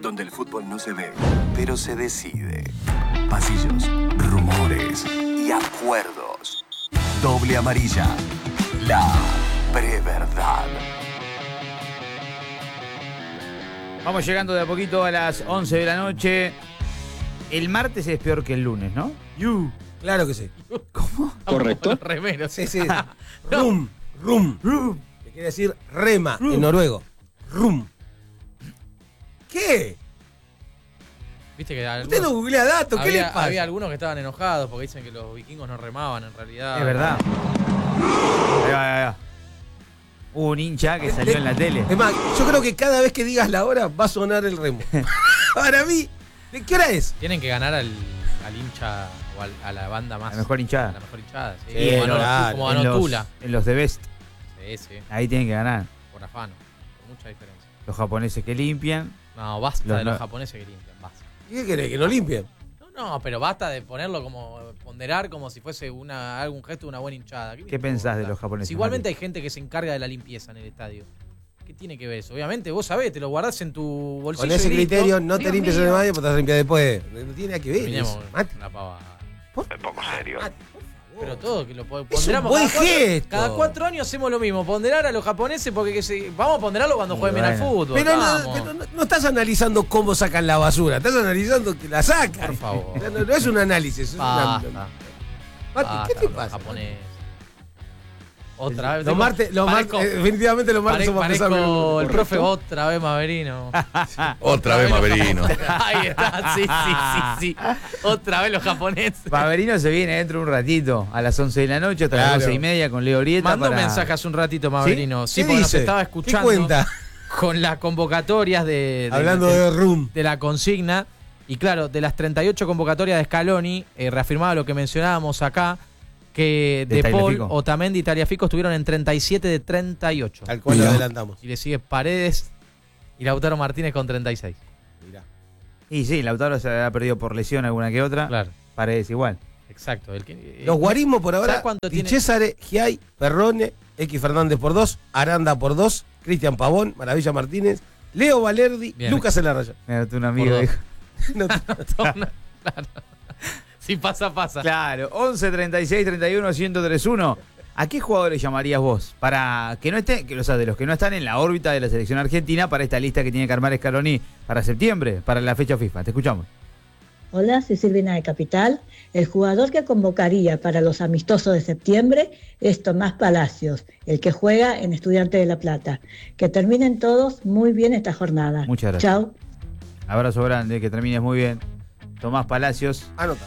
donde el fútbol no se ve, pero se decide. Pasillos, rumores y acuerdos. Doble amarilla. La preverdad. Vamos llegando de a poquito a las 11 de la noche. El martes es peor que el lunes, ¿no? Claro que sí. ¿Cómo? ¿Correcto? Remeros. Sí, sí. Rum. Te quiere decir rema en noruego. Rum. ¿Qué? Viste que Usted no googlea datos, ¿qué le pasa? había algunos que estaban enojados porque dicen que los vikingos no remaban en realidad. Es verdad. Ahí va. Hubo un hincha que salió en la tele. Es más, yo creo que cada vez que digas la hora va a sonar el remo. Para mí, ¿de qué hora es? Tienen que ganar al hincha o a la banda más. La mejor hinchada. La mejor hinchada, sí. Sí, Como ganó Tula. En los de Best. Sí. Ahí tienen que ganar. Por afano. Por mucha diferencia. Los japoneses que limpian. No, basta Los de los no- japoneses que limpian. Basta. ¿Qué querés? ¿Que no limpien? No, pero basta de ponerlo como ponderar como si fuese algún gesto de una buena hinchada. ¿Qué pensás de los japoneses, Si igualmente Mati? hay gente que se encarga de la limpieza en el estadio. ¿Qué tiene que ver eso? Obviamente, vos sabés, te lo guardás en tu bolsillo. Con ese y listo. criterio no te Dios limpies en mío. el baño porque te vas a limpiar después. No tiene nada que ver. Terminemos eso, Mati. una pavada. Por poco serio. Mati, por favor. Pero todo que lo Es ponderamos. un buen cada cuatro- gesto. Cada 4 años hacemos lo mismo. Ponderar a los japoneses porque vamos a ponderarlo cuando jueguen bien al bueno. fútbol. Pero, vamos. no estás analizando cómo sacan la basura, estás analizando que la sacan. Por favor. O sea, no es un análisis. Es Basta. Mati, ¿qué te los pasa? japoneses. Otra vez. Los martes, definitivamente los martes somos Parezco pesados. el profe otra vez Maverino. Otra vez Maverino. Ahí está, sí. Otra vez los japoneses. Paverino se viene dentro de un ratito, a las 11 de la noche, hasta Claro. las 12:30 con Leo Orieta. Mandó para... un mensaje hace un ratito, Maverino. Sí, ¿Qué porque nos dice? estaba ¿Qué escuchando. cuenta? Con las convocatorias Hablando de room. de la consigna. Y claro, de las 38 convocatorias de Scaloni, reafirmaba lo que mencionábamos acá, que De De Paul, Tagliafico. Otamendi y Tagliafico estuvieron en 37 de 38. Al cual le adelantamos. Y le sigue Paredes y Lautaro Martínez con 36. Mirá. Y sí, Lautaro se ha perdido por lesión alguna que otra. Claro, Paredes igual. exacto. Los guarismos por ahora: ¿sabes cuánto Di tiene? Césare, Giai, Perrone, X Fernández por 2, Aranda por 2, Cristian Pavón, Maravilla Martínez, Leo Valerdi, Bien. Lucas Elarraya. Mira, un amigo Por dos. dijo. No, Claro. Si pasa. Claro, 11 36 31 1031. ¿A qué jugadores llamarías vos para que no estén, o sea, de los que no están en la órbita de la selección argentina para esta lista que tiene que armar Scaloni para septiembre, para la fecha FIFA? Te escuchamos. Hola, soy Silvina de Capital. El jugador que convocaría para los amistosos de septiembre es Tomás Palacios, el que juega en Estudiantes de La Plata. Que terminen todos muy bien esta jornada. Muchas gracias. Chao. Abrazo grande, que termines muy bien. Tomás Palacios. anotado.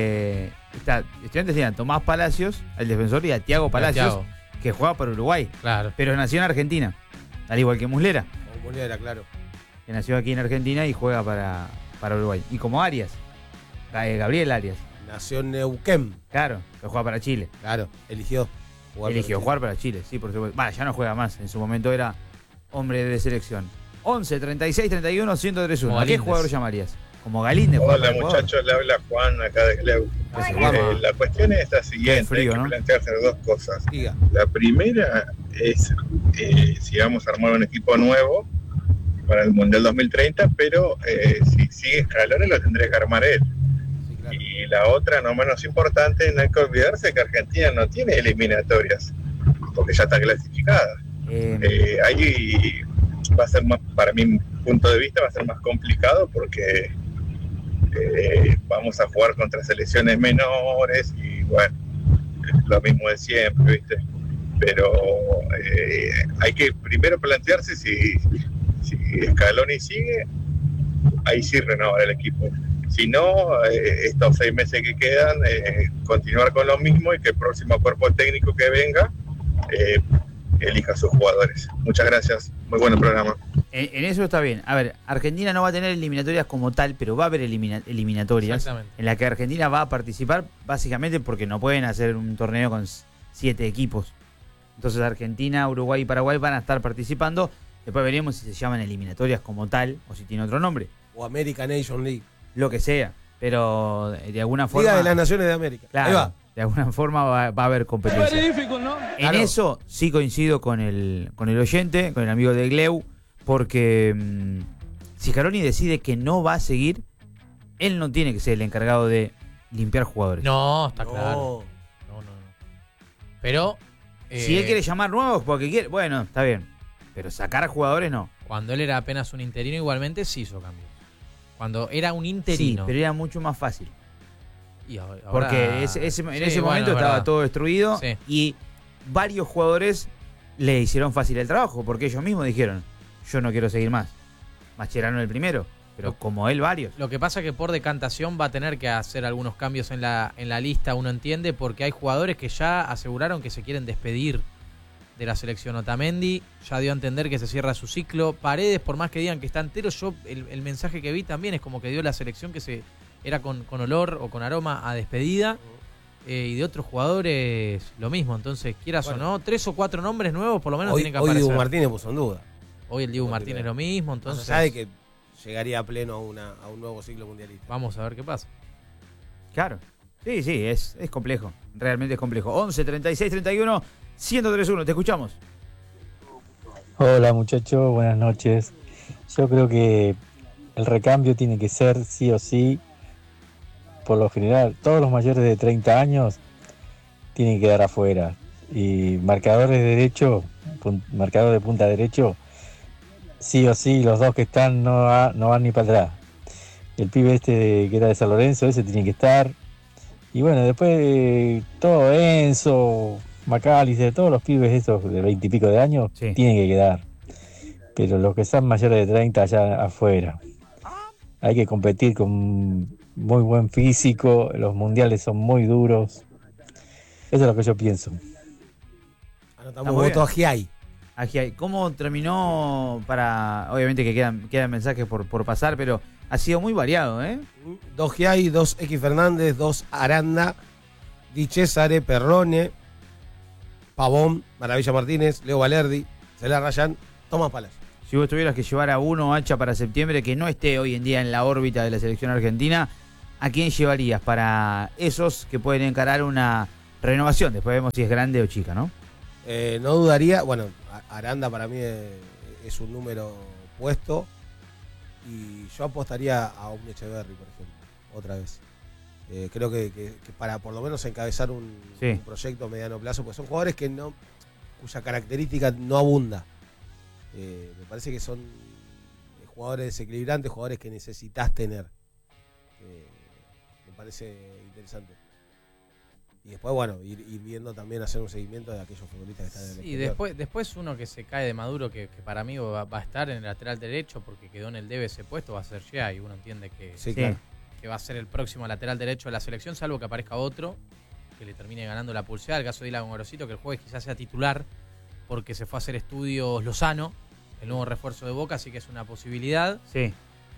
Estudiantes tienen a Tomás Palacios, el defensor, y a Tiago Palacios, Thiago. que juega por Uruguay, Claro. pero nació en Argentina, al igual que Muslera, Como Molera, claro. que nació aquí en Argentina y juega para Uruguay. Y como Arias, Gabriel Arias, Nació en Neuquén. claro, que juega para Chile. Claro, eligió Jugar para Chile, sí, por supuesto. Ya no juega más, en su momento era hombre de selección. 11 36 31 1031. Como ¿A qué Galíndez. jugador llamarías? Como Galíndez. juega Hola para Ecuador. muchachos, le habla Juan acá de Gleu. La cuestión es la siguiente, frío, hay que ¿no? plantearse dos cosas. Diga. La primera es si vamos a armar un equipo nuevo para el Mundial 2030, pero si sigue Scaloni lo tendría que armar él. Sí, claro. Y la otra, no menos importante, no hay que olvidarse que Argentina no tiene eliminatorias, porque ya está clasificada. Ahí va a ser más, para mi punto de vista, va a ser más complicado porque vamos a jugar contra selecciones menores y bueno, es lo mismo de siempre, ¿viste? Pero hay que primero plantearse si Scaloni sigue, ahí sí renovar el equipo. Si no, estos 6 meses que quedan, continuar con lo mismo y que el próximo cuerpo técnico que venga elija a sus jugadores. Muchas gracias, muy buen programa. En eso está bien. A ver, Argentina no va a tener eliminatorias como tal, pero va a haber eliminatorias Exactamente. en las que Argentina va a participar básicamente porque no pueden hacer un torneo con 7 equipos. Entonces Argentina, Uruguay y Paraguay van a estar participando. Después veremos si se llaman eliminatorias como tal o si tiene otro nombre. O American Nation League. Lo que sea. Pero de alguna forma... Liga de las Naciones de América. Claro, Ahí va. de alguna forma va a haber competencia. En Claro. eso sí coincido con el oyente, con el amigo de Gleu, porque Si Scaloni decide que no va a seguir, él no tiene que ser el encargado de limpiar jugadores. No, está claro. No. Pero... Si él quiere llamar nuevos porque quiere, bueno, está bien. Pero sacar a jugadores no. Cuando él era apenas un interino, igualmente sí hizo cambios. Cuando era un interino. Sí, pero era mucho más fácil. Y ahora, Porque en ese momento estaba verdad. todo destruido Sí. y varios jugadores le hicieron fácil el trabajo porque ellos mismos dijeron, yo no quiero seguir más. Mascherano el primero, pero como él varios. Lo que pasa es que por decantación va a tener que hacer algunos cambios en la lista, uno entiende, porque hay jugadores que ya aseguraron que se quieren despedir de la selección. Otamendi ya dio a entender que se cierra su ciclo. Paredes, por más que digan que está entero, yo el mensaje que vi también es como que dio la selección que se era con olor o con aroma a despedida. Y de otros jugadores lo mismo. Entonces, quieras o no, 3 o 4 nombres nuevos por lo menos tienen que Hoy aparecer. Dibu Martínez puso en duda. Hoy el Dibu Martínez lo mismo. No Entonces, se sabe que llegaría a pleno a un nuevo ciclo mundialista. vamos a ver qué pasa. Claro. Sí, es complejo. Realmente es complejo. 11, 36, 31, 103-1. Te escuchamos. Hola muchachos, buenas noches. Yo creo que el recambio tiene que ser sí o sí. Por lo general, todos los mayores de 30 años tienen que quedar afuera. Y marcadores de derecho, marcador de punta derecho, sí o sí, los dos que están no van ni para atrás. El pibe que era de San Lorenzo, ese tiene que estar. Y bueno, después todo Enzo, Macalister, todos los pibes esos de 20 y pico de años tienen que quedar. Pero los que son mayores de 30 allá afuera. Hay que competir con muy buen físico, los mundiales son muy duros. Eso es lo que yo pienso. Anotamos voto a Giai. ¿Cómo terminó para...? Obviamente que quedan mensajes por pasar, pero ha sido muy variado, ¿eh? 2 Giai, 2 X Fernández, 2 Aranda, Di Cesare, Perrone, Pavón, Maravilla Martínez, Leo Valerdi, Celá Rayán, Tomás Palacio. Si vos tuvieras que llevar a uno Hacha para septiembre que no esté hoy en día en la órbita de la selección argentina, ¿a quién llevarías para esos que pueden encarar una renovación? Después vemos si es grande o chica, ¿no? No dudaría, bueno, Aranda para mí es un número puesto y yo apostaría a un Echeverri, por ejemplo, otra vez. Creo que para por lo menos encabezar un proyecto a mediano plazo, pues son jugadores cuya característica no abunda. Me parece que son jugadores desequilibrantes, jugadores que necesitas tener. Me parece interesante. Y después, bueno, ir viendo también, hacer un seguimiento de aquellos futbolistas que están en el exterior. Y después uno que se cae de Maduro, que para mí va a estar en el lateral derecho, porque quedó en el debe ese puesto, va a ser Shea, y uno entiende que va a ser el próximo lateral derecho de la selección, salvo que aparezca otro que le termine ganando la pulseada. El caso de Dylan Gorosito, que el jueves quizás sea titular, porque se fue a hacer estudios Lozano, el nuevo refuerzo de Boca, así que es una posibilidad. Sí.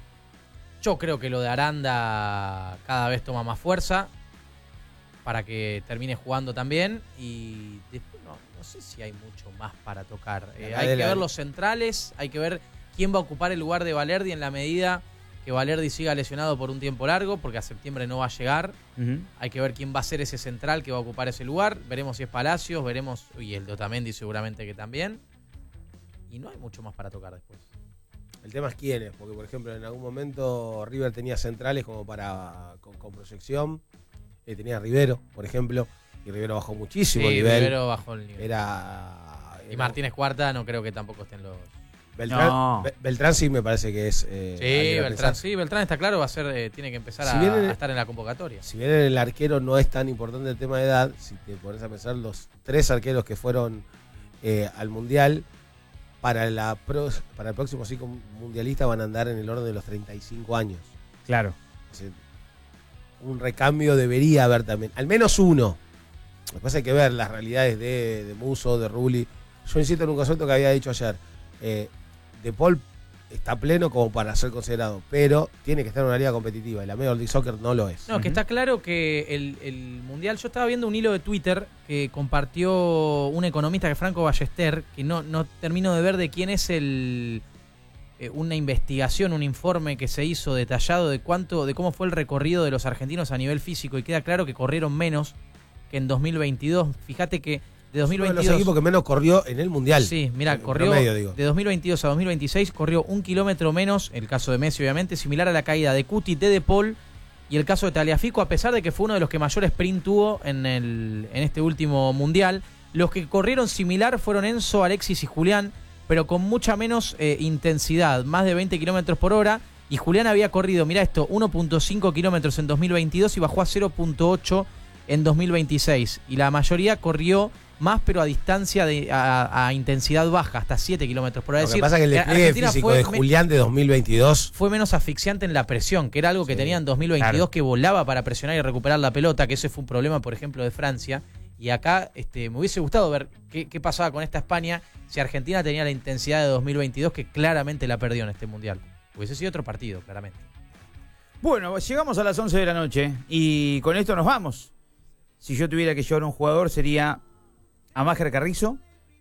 Yo creo que lo de Aranda cada vez toma más fuerza para que termine jugando también. Y después no sé si hay mucho más para tocar. Hay que ver los centrales, hay que ver quién va a ocupar el lugar de Valerdi en la medida que Valerdi siga lesionado por un tiempo largo, porque a septiembre no va a llegar. Hay que ver quién va a ser ese central que va a ocupar ese lugar. Veremos si es Palacios, y el de Otamendi seguramente que también. Y no hay mucho más para tocar después. El tema es quiénes, porque por ejemplo en algún momento River tenía centrales como con proyección. Tenía a Rivero, por ejemplo, y Rivero bajó muchísimo el nivel. Rivero bajó el nivel. Y Martínez Cuarta no creo que tampoco estén los... Beltrán sí me parece que es... Beltrán está claro, va a ser, tiene que empezar a estar en la convocatoria. Si bien el arquero no es tan importante el tema de edad, si te pones a pensar los 3 arqueros que fueron al Mundial, para el próximo ciclo mundialista van a andar en el orden de los 35 años. Claro. O sea, un recambio debería haber también, al menos uno. Después hay que ver las realidades de Musso, de Rulli. Yo insisto en un concepto que había dicho ayer. De Paul está pleno como para ser considerado, pero tiene que estar en una liga competitiva y la Major League Soccer no lo es. No, que está claro que el Mundial, yo estaba viendo un hilo de Twitter que compartió un economista, que es Franco Ballester, que no termino de ver de quién es una investigación, un informe que se hizo detallado de cómo fue el recorrido de los argentinos a nivel físico, y queda claro que corrieron menos que en 2022. Fíjate que De 2022. Uno de los equipos que menos corrió en el Mundial. Sí, mira, corrió de 2022 a 2026, corrió 1 kilómetro menos, el caso de Messi obviamente, similar a la caída de Cuti, de Paul y el caso de Tagliafico, a pesar de que fue uno de los que mayor sprint tuvo en este último Mundial. Los que corrieron similar fueron Enzo, Alexis y Julián, pero con mucha menos intensidad, más de 20 kilómetros por hora. Y Julián había corrido, mira esto, 1.5 kilómetros en 2022 y bajó a 0.8 en 2026. Y la mayoría corrió más, pero a distancia, a intensidad baja, hasta 7 kilómetros por hora. Lo que pasa es que el despliegue físico de Julián de 2022 fue menos asfixiante en la presión, que era algo que tenía en 2022, claro, que volaba para presionar y recuperar la pelota, que ese fue un problema, por ejemplo, de Francia. Y acá me hubiese gustado ver qué pasaba con esta España si Argentina tenía la intensidad de 2022, que claramente la perdió en este Mundial. Hubiese sido otro partido, claramente. Bueno, llegamos a las 11 de la noche y con esto nos vamos. Si yo tuviera que llevar un jugador sería a Máger Carrizo,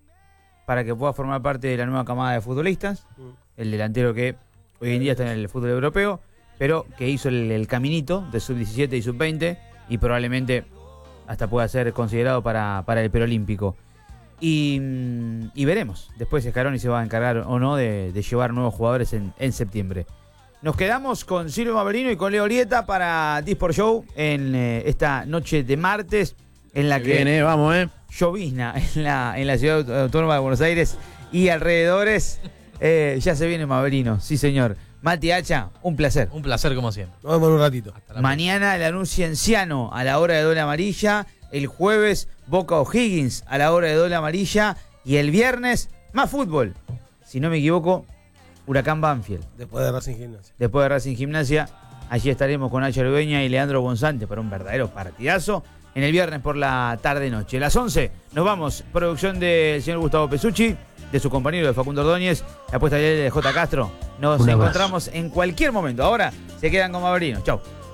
para que pueda formar parte de la nueva camada de futbolistas, el delantero que hoy en día está en el fútbol europeo, pero que hizo el caminito de sub-17 y sub-20 y probablemente hasta pueda ser considerado para el preolímpico. Y veremos después si Scaloni se va a encargar o no de llevar nuevos jugadores en septiembre. Nos quedamos con Silvio Maverino y con Leo Orieta para Disport Show en esta noche de martes, en la que viene, vamos, llovizna en la ciudad autónoma de Buenos Aires y alrededores. Ya se viene Maverino, sí señor. Mati Hacha, un placer. Un placer como siempre. Nos vemos en un ratito. Mañana Lanús Cienciano a la hora de doble amarilla. El jueves Boca O'Higgins a la hora de doble amarilla. Y el viernes más fútbol. Si no me equivoco, Huracán Banfield. Después de Racing Gimnasia. Después de Racing Gimnasia. Allí estaremos con Nacho Lubeña y Leandro Bonzante para un verdadero partidazo. En el viernes por la tarde-noche. A las 11 nos vamos. Producción del señor Gustavo Pesucci, de su compañero de Facundo Ordóñez, la apuesta de J. Castro. Nos encontramos en cualquier momento. Ahora se quedan con Maverino. Chau.